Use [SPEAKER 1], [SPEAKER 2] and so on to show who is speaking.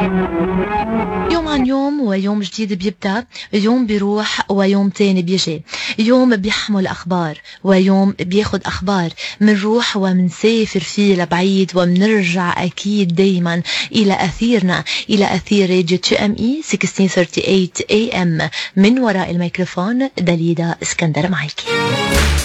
[SPEAKER 1] يوم عن يوم ويوم جديد بيبدأ، يوم بيروح ويوم تاني بيجي، يوم بيحمل أخبار ويوم بياخد أخبار، منروح ومنسافر فيه لبعيد ومنرجع أكيد دايما إلى أثيرنا، إلى أثير راديو QME 1638 AM. من وراء الميكروفون دليدا اسكندر معاكي.